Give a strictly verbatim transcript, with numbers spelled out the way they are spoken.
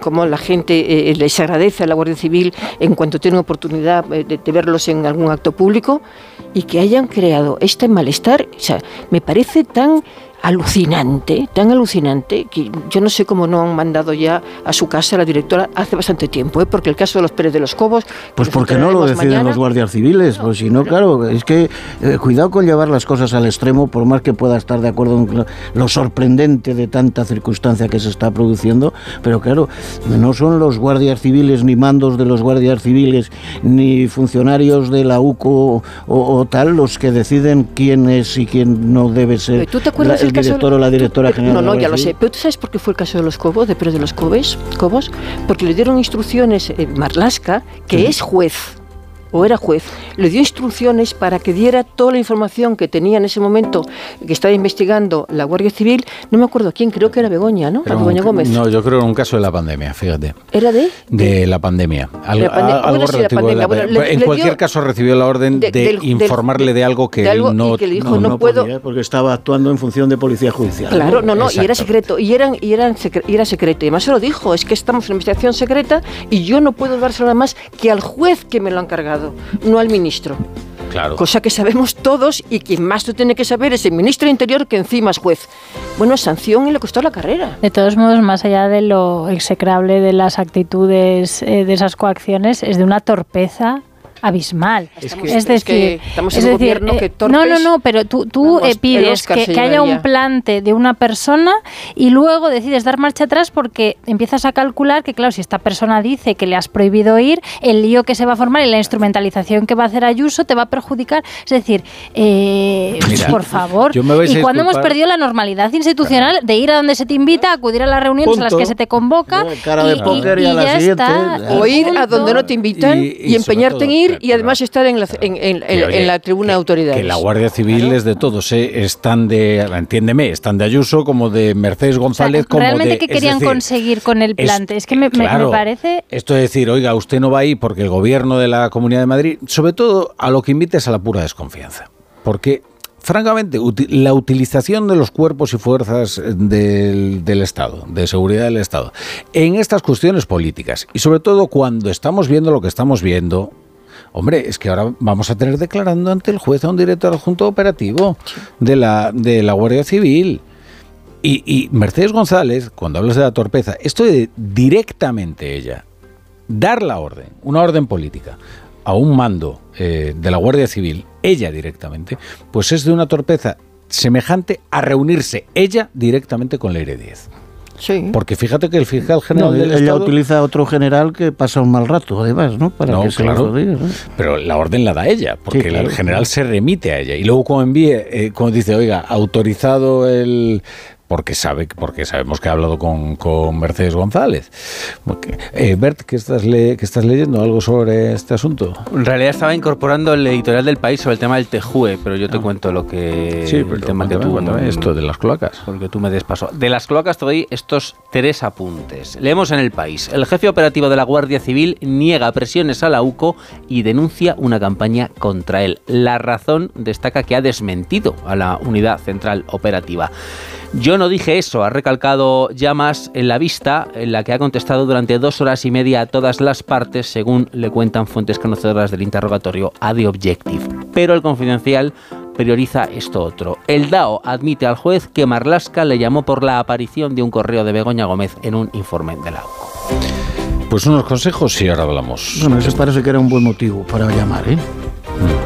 cómo la gente eh, les agradece a la Guardia Civil en cuanto tienen oportunidad de, de verlos en algún acto público, y que hayan creado este malestar, o sea, me parece tan alucinante, tan alucinante, que yo no sé cómo no han mandado ya a su casa a la directora hace bastante tiempo, ¿eh? Porque el caso de los Pérez de los Cobos... Pues porque no lo deciden mañana los guardias civiles, no, pues si no, claro, es que eh, cuidado con llevar las cosas al extremo, por más que pueda estar de acuerdo en lo sorprendente de tanta circunstancia que se está produciendo, pero claro, no son los guardias civiles, ni mandos de los guardias civiles, ni funcionarios de la U C O o, o tal, los que deciden quién es y quién no debe ser. ¿Tú te acuerdas el director o la directora general? No, no, ya lo sé. Pero ¿tú sabes por qué fue el caso de los Cobos, de Pérez de los Cobos? Cobos? Porque le dieron instrucciones, eh, Marlaska, que sí. es juez, o era juez, le dio instrucciones para que diera toda la información que tenía en ese momento, que estaba investigando la Guardia Civil, no me acuerdo quién, creo que era Begoña, ¿no? Pero Begoña un, Gómez. No, yo creo que era un caso de la pandemia, fíjate. ¿Era de? De la pandemia. Algo, la pande- algo bueno, sí, relativo la pandemia. A la, bueno, le, en le cualquier dio, caso recibió la orden de, de del, informarle de algo que de algo él no... Que le dijo, no, no, no puedo... podía, porque estaba actuando en función de policía judicial. Claro, no, no, y era secreto, y, eran, y, eran secre- y era secreto. Y además se lo dijo, es que estamos en investigación secreta y yo no puedo dárselo nada más que al juez que me lo ha encargado, no al ministro. Claro. Cosa que sabemos todos, y quien más lo tiene que saber es el ministro de Interior, que encima es juez. Bueno, sanción y le costó la carrera. De todos modos, más allá de lo execrable de las actitudes eh, de esas coacciones, es de una torpeza abismal. Es, que, es, es decir, que estamos en es un decir, gobierno eh, que torpes, no, no, no, pero tú, tú vamos, eh, pides que, que haya un plante de una persona y luego decides dar marcha atrás porque empiezas a calcular que, claro, si esta persona dice que le has prohibido ir, el lío que se va a formar y la instrumentalización que va a hacer Ayuso te va a perjudicar. Es decir, eh, Mira, por favor, y cuando hemos perdido la normalidad institucional de ir a donde se te invita, acudir a las reuniones Punto. a las que se te convoca cara de y, póker y, y a y la ya siguiente, está. O ir a donde no te invitan y, y, y empeñarte en ir y además estar en la, en, en, en, oye, en la tribuna que, de autoridades. Que la Guardia Civil claro. es de todos, ¿eh? Están de, entiéndeme, están de Ayuso como de Mercedes González, o sea, como realmente de... ¿qué querían decir, conseguir con el plante? Es, es que me, claro, me parece... Esto es decir, oiga, usted no va ahí porque el gobierno de la Comunidad de Madrid, sobre todo a lo que invita es a la pura desconfianza. Porque... Francamente, la utilización de los cuerpos y fuerzas del, del Estado, de seguridad del Estado, en estas cuestiones políticas, y sobre todo cuando estamos viendo lo que estamos viendo, hombre, es que ahora vamos a tener declarando ante el juez a un director adjunto operativo de la, de la Guardia Civil. Y, y Mercedes González, cuando hablas de la torpeza, esto de directamente ella dar la orden, una orden política, a un mando eh, de la Guardia Civil, ella directamente, pues es de una torpeza semejante a reunirse ella directamente con Leire Díez. Sí. Porque fíjate que el fiscal general no, del ella Estado... utiliza a otro general que pasa un mal rato, además, ¿no? Para no, que se claro, lo diga, ¿no? Pero la orden la da ella, porque sí, claro, el general se remite a ella. Y luego cuando envíe, eh, cuando dice, oiga, autorizado el... Porque sabe, porque sabemos que ha hablado con, con Mercedes González. Porque, eh, Bert, ¿qué estás, le, ¿qué estás leyendo? ¿Algo sobre este asunto? En realidad estaba incorporando el editorial del País sobre el tema del TEJUE, pero yo te ah. cuento lo que... Sí, pero el tema cuéntame, que tú... Cuéntame, esto de las cloacas. Porque tú me des paso. De las cloacas te doy estos tres apuntes. Leemos en el País. El jefe operativo de la Guardia Civil niega presiones a la U C O y denuncia una campaña contra él. La Razón destaca que ha desmentido a la Unidad Central Operativa. Yo no dije eso, ha recalcado Llamas en La Vista, en la que ha contestado durante dos horas y media a todas las partes, según le cuentan fuentes conocedoras del interrogatorio a The Objective. Pero el Confidencial prioriza esto otro. El D A O admite al juez que Marlaska le llamó por la aparición de un correo de Begoña Gómez en un informe de la U C O. Pues unos consejos y ahora hablamos. Bueno, eso parece que era un buen motivo para llamar, ¿eh? Mm.